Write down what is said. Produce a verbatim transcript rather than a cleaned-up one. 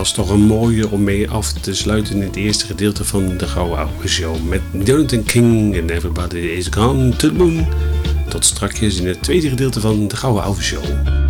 was toch een mooie om mee af te sluiten in het eerste gedeelte van de Gouden Ouwe Show met Jonathan King en Everybody is Gone to the Moon. Tot strakjes in het tweede gedeelte van de Gouden Ouwe Show.